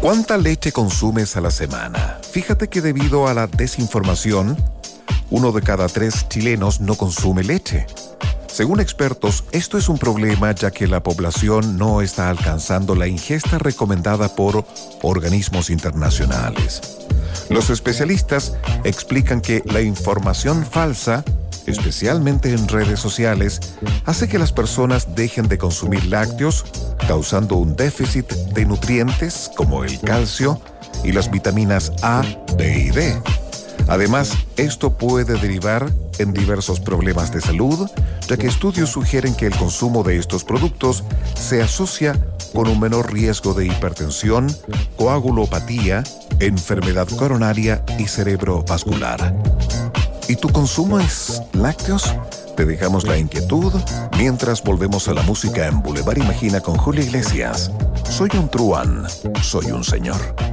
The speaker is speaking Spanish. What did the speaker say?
¿Cuánta leche consumes a la semana? Fíjate que debido a la desinformación, 1 de cada 3 chilenos no consume leche. Según expertos, esto es un problema ya que la población no está alcanzando la ingesta recomendada por organismos internacionales. Los especialistas explican que la información falsa, especialmente en redes sociales, hace que las personas dejen de consumir lácteos, causando un déficit de nutrientes como el calcio y las vitaminas A, B y D. Además, esto puede derivar en diversos problemas de salud, ya que estudios sugieren que el consumo de estos productos se asocia con un menor riesgo de hipertensión, coagulopatía, enfermedad coronaria y cerebrovascular. ¿Y tu consumo es lácteos? Te dejamos la inquietud mientras volvemos a la música en Boulevard Imagina con Julio Iglesias. Soy un truán, soy un señor.